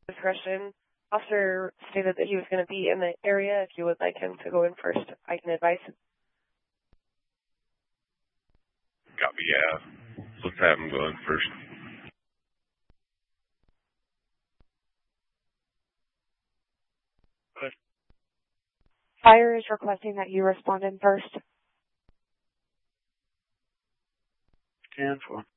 discretion. Officer stated that he was going to be in the area. If you would like him to go in first, I can advise. Copy, yeah. Let's have him go in first. Fire is requesting that you respond in first. 10-4.